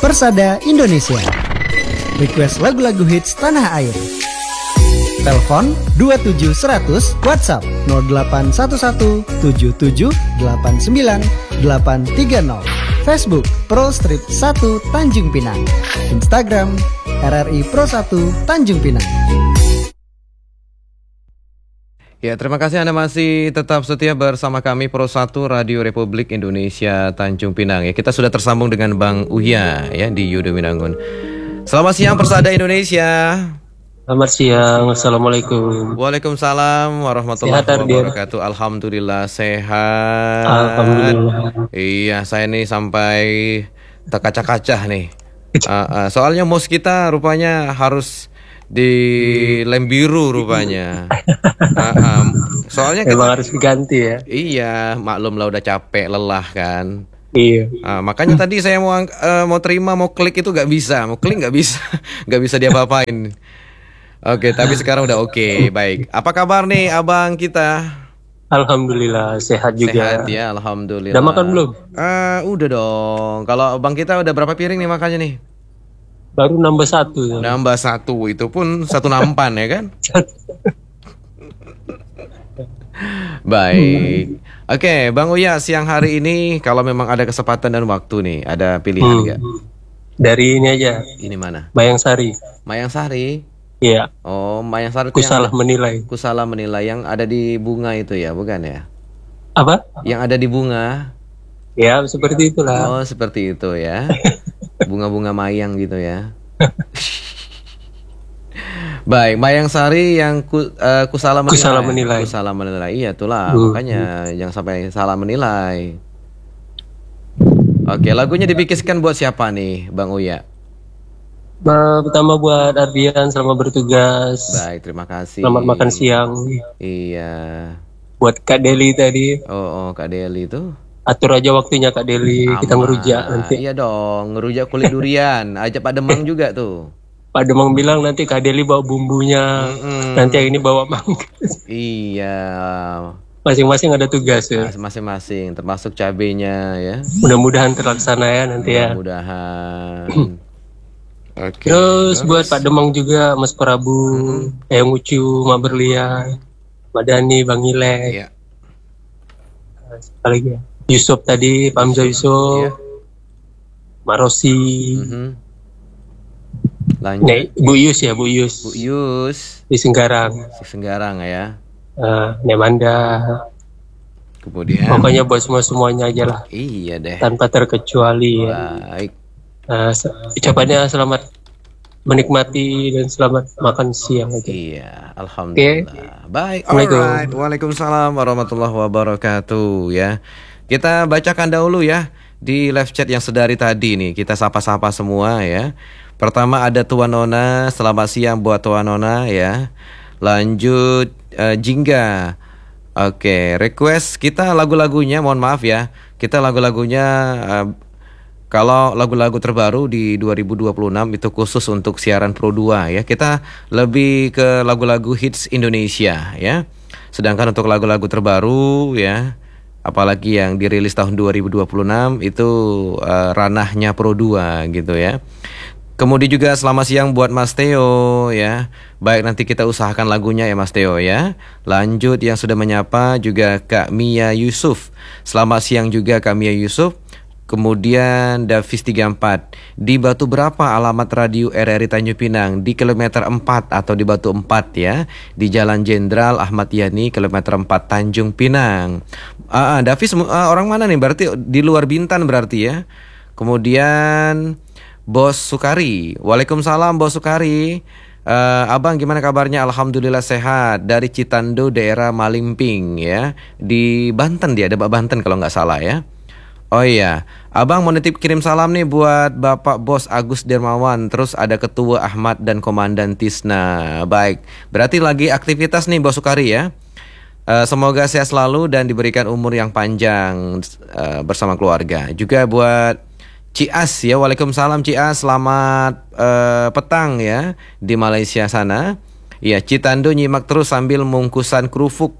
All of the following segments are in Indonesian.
Persada Indonesia. Request lagu-lagu hits tanah air. Telepon 27100, WhatsApp 0811 77 89 830. Facebook Pro Street 1 Tanjung Pinang. Instagram RRI Pro 1 Tanjung Pinang. Ya, terima kasih Anda masih tetap setia bersama kami Pro 1 Radio Republik Indonesia Tanjung Pinang. Ya, kita sudah tersambung dengan Bang Uya ya di Yudo Winangun. Selamat siang Persada Indonesia. Selamat siang, Assalamualaikum. Waalaikumsalam warahmatullahi wabarakatuh. Alhamdulillah sehat. Alhamdulillah. Iya, saya nih sampai terkacah-kacah nih. Soalnya mos kita rupanya harus di lem biru rupanya. Soalnya memang harus diganti ya. Iya, maklum lah udah capek, lelah kan. Iya. Makanya tadi saya mau terima, mau klik itu nggak bisa, mau klik nggak bisa, nggak bisa diapa-apain. Oke, tapi sekarang udah oke, baik. Apa kabar nih abang kita? Alhamdulillah sehat juga. Sehat ya, alhamdulillah. Udah makan belum? Udah dong. Kalau abang kita udah berapa piring nih makannya nih? Baru nambah 1. Nambah 1, itu pun 1 nampan ya kan? Baik. Oke, Bang Uya, siang hari ini kalau memang ada kesempatan dan waktu nih, ada pilihan nggak? Dari ini aja. Ini mana? Mayang Sari. Mayang Sari? Iya. Oh, Mayang Sari. Ku salah menilai. Ku salah menilai yang ada di bunga itu ya, bukan ya? Apa? Yang ada di bunga. Ya, seperti itulah. Oh, seperti itu ya. Bunga-bunga mayang gitu ya. Baik, Mayang Sari yang ku salah menilai. Ku salah menilai. Iya, itulah. Makanya jangan sampai salah menilai. Oke, lagunya dipikirkan buat siapa nih, Bang Uya? Pertama buat Ardian, selamat bertugas. Baik, terima kasih. Selamat makan siang. Iya. Buat Kak Deli tadi. Oh, Kak Deli itu. Atur aja waktunya Kak Deli, kita ngerujak nanti. Iya dong, ngerujak kulit durian. Ajak Pak Demang juga tuh. Pak Demang bilang nanti Kak Deli bawa bumbunya, nanti yang ini bawa mangga. Iya. Masing-masing ada tugas ya. Masing-masing, termasuk cabenya ya. Mudah-mudahan terlaksana ya nanti ya. Mudah-mudahan. Okay. Terus buat Pak Demang juga, Mas Prabu, Eyang Ucu, Mak Berlia, Mbak Dani, Bang Ile. Iya. Apa lagi ya? Yusuf tadi, Pak Hamzah Yusuf, Mak Rosi. Lanjut. Nih, Bu Yus ya, Bu Yus. Bu Yus. Di Senggarang. Di Senggarang ya. Nemanda. Kemudian. Pokoknya buat semuanya aja lah. Iya deh. Tanpa terkecuali. Baik. Ucapannya selamat menikmati dan selamat makan siang aja. Iya, alhamdulillah. Okay. Baik, alright. Waalaikumsalam warahmatullahi wabarakatuh ya. Kita bacakan dahulu ya di live chat yang sedari tadi nih. Kita sapa-sapa semua ya. Pertama ada Tuan Nona, selamat siang buat Tuan Nona ya. Lanjut Jingga. Oke, request kita lagu-lagunya, mohon maaf ya. Kita lagu-lagunya kalau lagu-lagu terbaru di 2026 itu khusus untuk siaran Pro 2 ya. Kita lebih ke lagu-lagu hits Indonesia ya. Sedangkan untuk lagu-lagu terbaru ya, apalagi yang dirilis tahun 2026 itu ranahnya Pro 2 gitu ya. Kemudian juga selamat siang buat Mas Theo ya. Baik, nanti kita usahakan lagunya ya Mas Theo ya. Lanjut yang sudah menyapa juga Kak Mia Yusuf. Selamat siang juga Kak Mia Yusuf. Kemudian Davis 34. Di Batu berapa alamat radio RRI Tanjung Pinang? Di kilometer 4 atau di Batu 4 ya. Di Jalan Jenderal Ahmad Yani kilometer 4 Tanjung Pinang. Davis orang mana nih? Berarti di luar Bintan berarti ya. Kemudian Bos Sukari. Waalaikumsalam Bos Sukari. Abang gimana kabarnya? Alhamdulillah sehat. Dari Citando daerah Malimping ya. Di Banten dia, ada Banten kalau nggak salah ya. Oh iya, abang mau nitip kirim salam nih buat Bapak Bos Agus Dermawan. Terus ada Ketua Ahmad dan Komandan Tisna. Baik, berarti lagi aktivitas nih Bos Sukari ya. Semoga sehat selalu dan diberikan umur yang panjang bersama keluarga. Juga buat Cias ya, waalaikumsalam Cias, selamat petang ya di Malaysia sana. Ya, Citando nyimak terus sambil mungkusan kerupuk.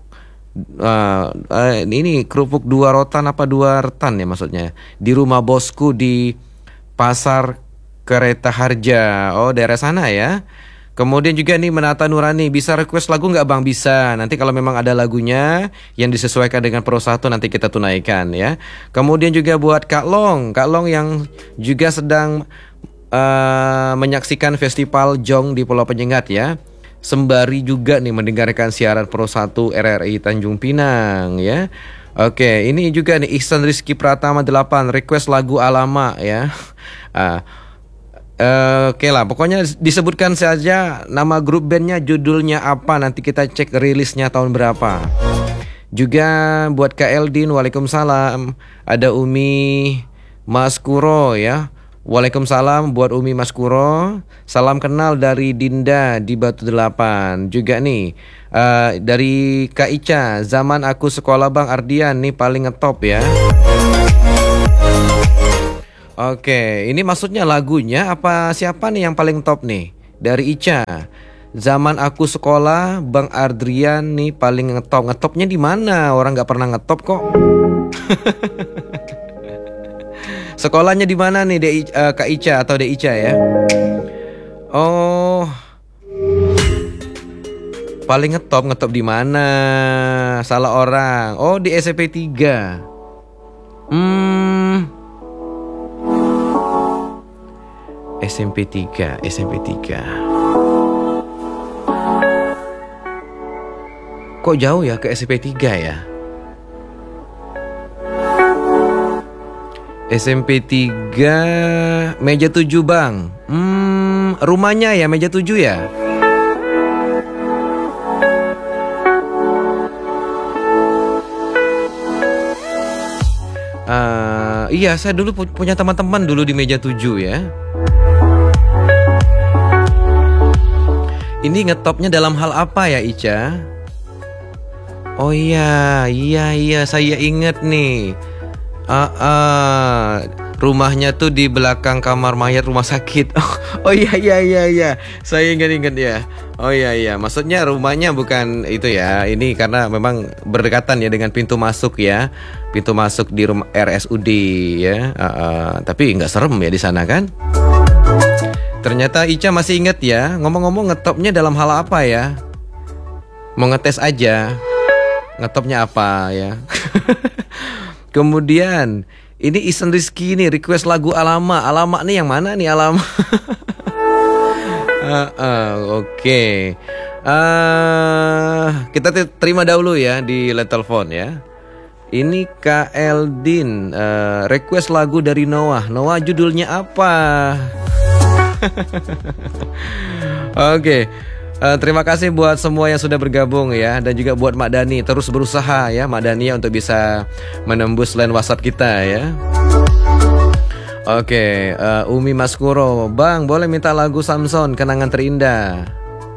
Ini kerupuk 2 rotan apa 2 retan ya maksudnya. Di rumah bosku di Pasar Kereta Harja. Oh, daerah sana ya. Kemudian juga nih Menata Nurani, bisa request lagu nggak Bang? Bisa. Nanti kalau memang ada lagunya yang disesuaikan dengan Pro 1 nanti kita tunaikan ya. Kemudian juga buat Kak Long yang juga sedang menyaksikan Festival Jong di Pulau Penyengat ya. Sembari juga nih mendengarkan siaran Pro 1 RRI Tanjung Pinang ya. Oke, ini juga nih Ihsan Rizky Pratama 8 request lagu Alama ya. Oke lah, pokoknya disebutkan saja nama grup bandnya, judulnya apa, nanti kita cek rilisnya tahun berapa. Juga buat Kak Eldin, waalaikumsalam. Ada Umi Maskuro ya. Waalaikumsalam buat Umi Maskuro. Salam kenal dari Dinda di Batu 8. Juga nih dari Kak Ica, zaman aku sekolah Bang Ardian nih paling ngetop ya. Oke, ini maksudnya lagunya apa, siapa nih yang paling top nih? Dari Ica. Zaman aku sekolah Bang Adrian nih paling ngetop. Ngetopnya di mana? Orang nggak pernah ngetop kok. Sekolahnya di mana nih, Kak Ica atau Dek Ica ya? Oh, paling ngetop di mana? Salah orang. Oh, di SMP 3. SMP 3. Kok jauh ya ke SMP 3 ya? SMP 3 meja 7 Bang. Rumahnya ya meja 7 ya? Iya, saya dulu punya teman-teman dulu di meja 7 ya. Ini ngetopnya dalam hal apa ya Ica? Oh iya, saya inget nih. Rumahnya tuh di belakang kamar mayat rumah sakit. Oh iya, saya ingat ya. Oh iya, maksudnya rumahnya bukan itu ya. Ini karena memang berdekatan ya dengan pintu masuk ya. Pintu masuk di rumah RSUD ya. Tapi nggak serem ya di sana kan? Ternyata Ica masih inget ya. Ngomong-ngomong, ngetopnya dalam hal apa ya? Mau ngetes aja. Ngetopnya apa ya? Kemudian ini Ihsan Rizky nih request lagu Alama. Alama nih yang mana nih Alama? Oke. Kita terima dahulu ya di line telepon ya. Ini Kak Eldin request lagu dari Noah. Noah judulnya apa? Oke. Terima kasih buat semua yang sudah bergabung ya. Dan juga buat Mak Dani, terus berusaha ya Mak Dani ya, untuk bisa menembus line WhatsApp kita ya. Oke, Umi Maskuro, Bang boleh minta lagu Samson Kenangan Terindah.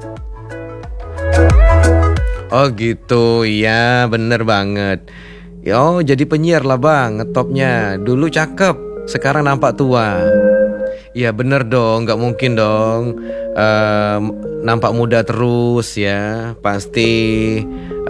Oh gitu, ya bener banget. Oh jadi penyiar lah Bang, ngetopnya. Dulu cakep, sekarang nampak tua. Ya bener dong, gak mungkin dong nampak muda terus ya. Pasti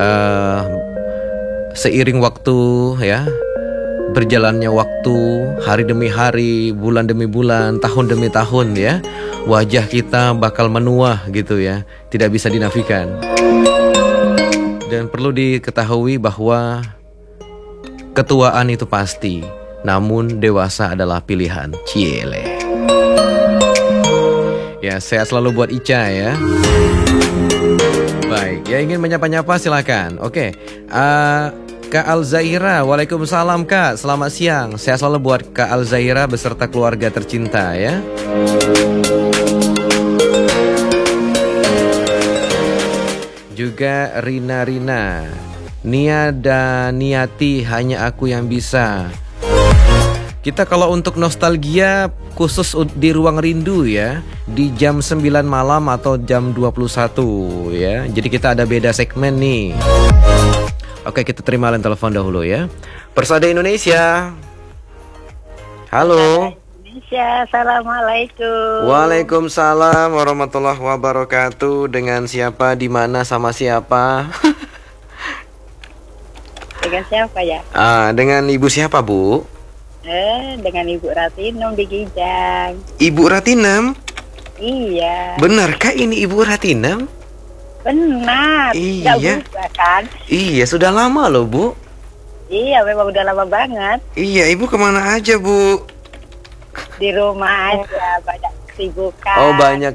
seiring waktu ya, berjalannya waktu, hari demi hari, bulan demi bulan, tahun demi tahun ya, wajah kita bakal menua gitu ya. Tidak bisa dinafikan. Dan perlu diketahui bahwa ketuaan itu pasti, namun dewasa adalah pilihan. Ciele. Ya, sehat selalu buat Ica ya. Baik, ya ingin menyapa-nyapa silakan. Oke, Kak Alzaira, waalaikumsalam Kak, selamat siang. Sehat selalu buat Kak Alzaira beserta keluarga tercinta ya. Juga Rina, Nia dan Niati, hanya aku yang bisa. Kita kalau untuk nostalgia khusus di Ruang Rindu ya, di jam 9 malam atau jam 21 ya. Jadi kita ada beda segmen nih. Oke, kita terima line telepon dahulu ya. Persada Indonesia. Halo. Indonesia, assalamualaikum. Waalaikumsalam warahmatullahi wabarakatuh. Dengan siapa, di mana, sama siapa? Dengan siapa ya? Dengan ibu siapa Bu? Dengan Ibu Ratinem di Kijang. Ibu Ratinem? Iya. Benarkah ini Ibu Ratinem? Benar. Iya. Gak buka kan? Iya, sudah lama loh, Bu. Iya, memang udah lama banget. Iya, Ibu kemana aja, Bu? Di rumah aja, banyak kesibukan. Oh, banyak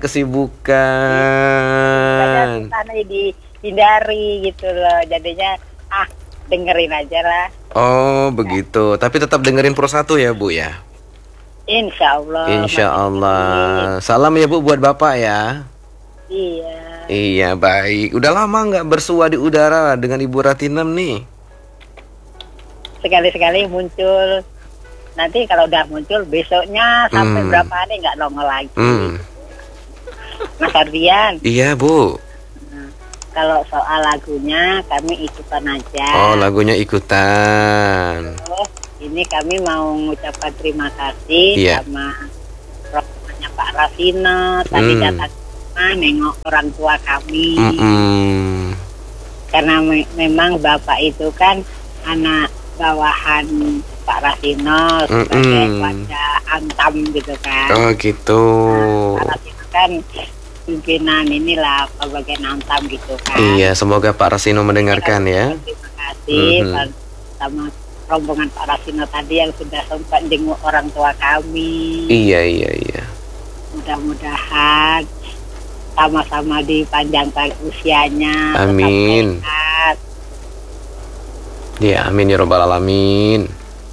kesibukan. Banyak sana dihindari gitu loh. Jadinya, dengerin aja lah. Oh, begitu. Tapi tetap dengerin Pro 1 ya, Bu ya? Insya Allah. Insya Allah. Salam ya, Bu, buat Bapak ya. Iya. Iya, baik. Udah lama nggak bersua di udara dengan Ibu Ratinem nih? Sekali-sekali muncul. Nanti kalau udah muncul, besoknya sampai berapa hari nggak nongol lagi. Mas Ardian. Iya, Bu. Kalau soal lagunya, kami ikutan aja. Oh, lagunya ikutan. Ini kami mau mengucapkan terima kasih sama rombongannya Pak Rasino. Tadi datang nengok orang tua kami. Karena memang Bapak itu kan anak bawahan Pak Rasino sebagai wajah Antam gitu kan. Oh gitu. Pak Rasino kan pimpinan inilah bagian Antam gitu kan. Iya, semoga Pak Rasino mendengarkan ya. Terima kasih sama rombongan Pak Rasino tadi yang sudah sempat jenguk orang tua kami. Iya. Mudah-mudahan sama-sama dipanjangkan usianya. Amin. Ya, amin ya robbal alamin.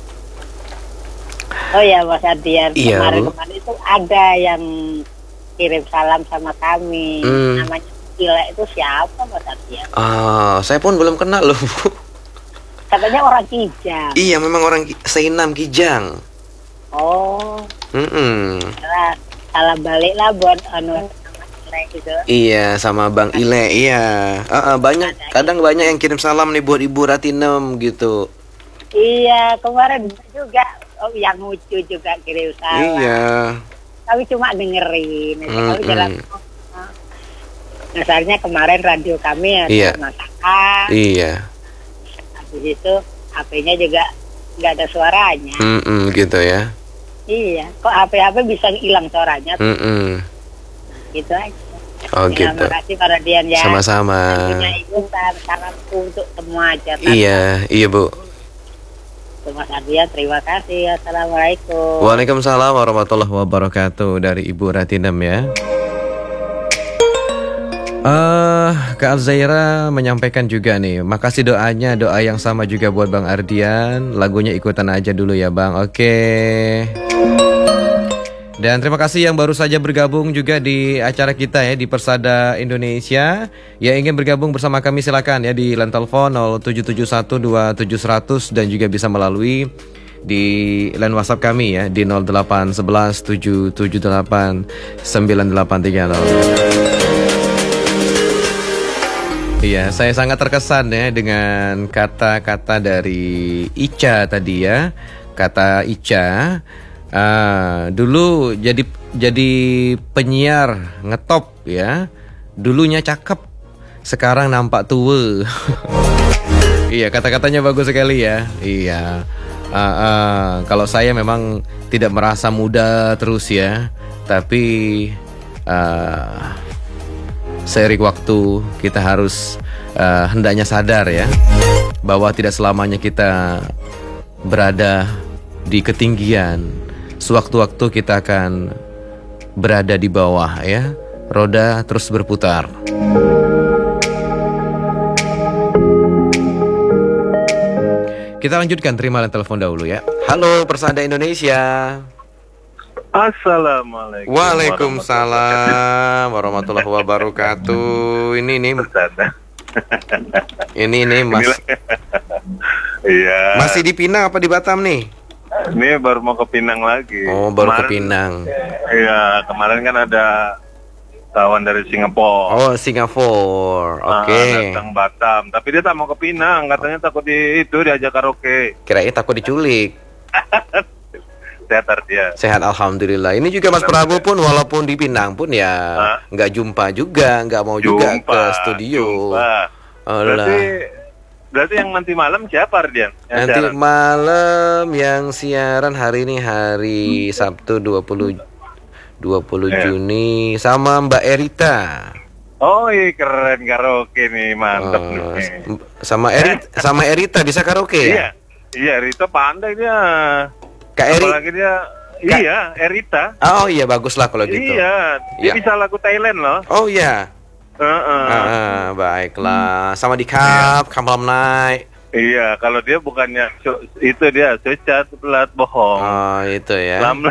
Oh ya, Mas Ardian, iya, kemarin itu ada yang kirim salam sama kami. Namanya Ile itu siapa, Mas Ardian? Saya pun belum kenal loh, Bu. Katanya orang Kijang. Iya, memang orang Seinam Kijang. Oh. Salam balik lah buat gitu. Iya, sama Bang Ile, iya. Banyak, kadang banyak yang kirim salam nih buat Ibu Ratinem gitu. Iya, kemarin juga yang lucu juga kirim salam. Iya. Kami cuma dengerin. Kami jalan. Dasarnya kemarin radio kami ada masakan. Iya. Habis itu HP-nya juga nggak ada suaranya. Gitu ya. Iya, kok HP bisa hilang suaranya? Gitu aja. Oh ya, gitu. Terima kasih Pak Radian ya. Sama-sama. Tentunya ikutan saranku untuk semua aja. Iya Bu. Mas Ardian, terima kasih. Assalamualaikum. Waalaikumsalam warahmatullahi wabarakatuh dari Ibu Ratinem ya. Kak Alzaira menyampaikan juga nih, makasih doanya, doa yang sama juga buat Bang Ardian. Lagunya ikutan aja dulu ya Bang. Oke. Dan terima kasih yang baru saja bergabung juga di acara kita ya di Persada Indonesia. Yang ingin bergabung bersama kami silakan ya di line telepon 07712700 dan juga bisa melalui di line WhatsApp kami ya di 081177889830. Iya, saya sangat terkesan ya dengan kata-kata dari Ica tadi ya. Kata Ica, dulu jadi penyiar ngetop ya. Dulunya cakep, sekarang nampak tua. Iya, kata-katanya bagus sekali ya. Iya. Kalau saya memang tidak merasa muda terus ya, tapi seiring waktu kita harus hendaknya sadar ya bahwa tidak selamanya kita berada di ketinggian. Sewaktu-waktu kita akan berada di bawah ya. Roda terus berputar. Kita lanjutkan, terima telepon dahulu ya. Halo Persada Indonesia. Assalamualaikum. Waalaikumsalam warahmatullahi wabarakatuh. Ini Persada. Ini Mas. Iya. Masih di Pinang apa di Batam nih? Ini baru mau ke Pinang lagi. Oh, baru ke Pinang. Iya, kemarin kan ada kawan dari Singapura. Oh, Singapura. Oke. Datang Batam, tapi dia tak mau ke Pinang, katanya takut diajak karaoke. Kirain takut diculik. Sehat dia. Sehat alhamdulillah. Ini juga Mas Prabu pun walaupun di Pinang pun ya nggak jumpa juga, nggak mau juga ke studio. Berarti Berarti yang nanti malam siapa, Ardian? Nanti siaran malam yang siaran hari ini hari Sabtu 20 Juni sama Mbak Erita. Oh iya, keren, karaoke nih, mantap nih. Sama Erita bisa karaoke ya? Iya, Erita pandai dia. Kak Eri. Apalagi dia, iya, Erita. Oh iya, baguslah kalau gitu. Iya, dia bisa lagu Thailand loh. Oh iya. Baiklah. Sama di Cup, Malam Night. Iya, kalau dia bukannya itu dia secat pelat bohong. Oh itu ya. Lam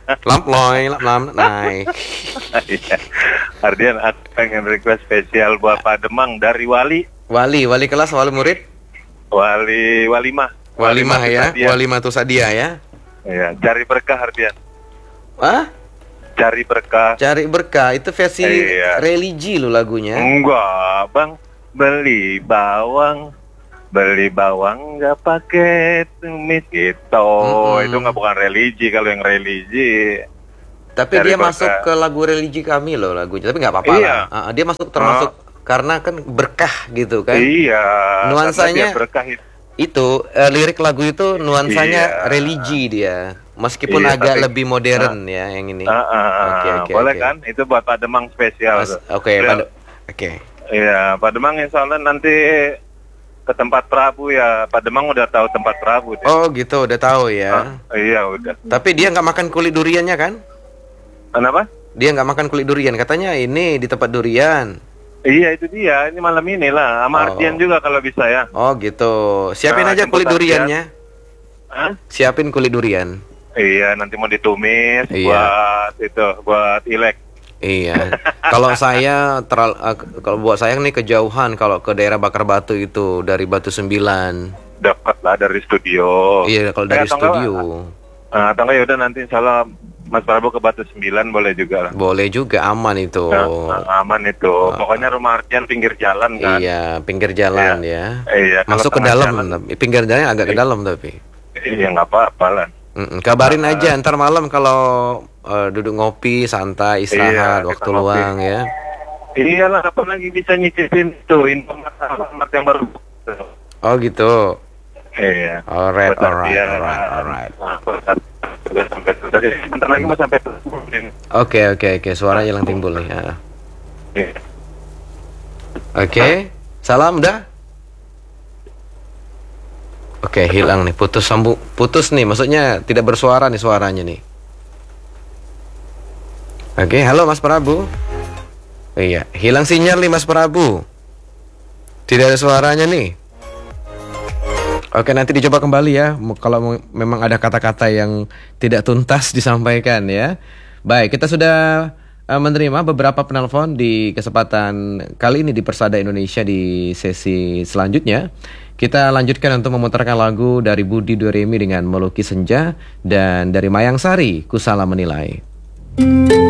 naik. Iya. Ardian, aku pengen request spesial buat Pak Demang dari Wali kelas, wali murid. Walimah ya. Walimah tuh Sadia ya. Iya, cari berkah, Ardian. Hah? Cari berkah itu versi religi lo lagunya. Enggak, Bang. Beli bawang nggak pakai tumis gitu. Itu nggak, bukan religi. Kalau yang religi, tapi dia masuk ke lagu religi kami loh lagunya. Tapi nggak apa-apa lah. Dia termasuk karena kan berkah gitu kan. Iya. Nuansanya berkah itu lirik lagu itu nuansanya religi dia. Meskipun agak lebih modern ya yang ini. Oke. Boleh kan? Itu buat Pak Demang spesial. Oke. Iya, Pak Demang insya Allah nanti ke tempat Prabu ya. Pak Demang udah tahu tempat Prabu. Oh gitu, udah tahu ya. Iya udah. Tapi dia nggak makan kulit duriannya kan? Kenapa? Dia nggak makan kulit durian. Katanya ini di tempat durian. Iya itu dia. Ini malam ini lah. Sama Ardian juga kalau bisa ya. Oh gitu. Siapin aja kulit duriannya. Siapin kulit durian. Iya, nanti mau ditumis buat ilek. Iya. Kalau kalau buat saya nih kejauhan, kalau ke daerah Bakar Batu itu dari Batu 9. Dapat lah dari studio. Iya, kalau dari studio. Atau enggak ya udah nanti insyaallah Mas Prabu ke Batu 9 boleh juga lah. Boleh juga, aman itu. Aman itu. Pokoknya rumah Ardian pinggir jalan kan. Iya, pinggir jalan ya. Iya. Masuk ke dalam, pinggir jalan agak ke dalam tapi. Iya, nggak apa-apa lah. Kabarin aja ntar malam kalau duduk ngopi santai istirahat waktu luang ya. Iyalah, kapan lagi bisa nyicipin tuh informasi yang baru. Oh gitu. Iya. Alright. Bentar lagi mau sampai. Oke. Suaranya hilang timbul nih. Iya. Oke. Salam udah. Oke, hilang nih, putus nih, maksudnya tidak bersuara nih suaranya nih. Oke, halo Mas Prabu. Iya, hilang sinyal nih Mas Prabu. Tidak ada suaranya nih. Oke, nanti dicoba kembali ya, kalau memang ada kata-kata yang tidak tuntas disampaikan ya. Baik, kita sudah menerima beberapa penelpon di kesempatan kali ini di Persada Indonesia di sesi selanjutnya. Kita lanjutkan untuk memutarkan lagu dari Budi Doremi dengan Melukis Senja dan dari Mayang Sari, Kusala Menilai.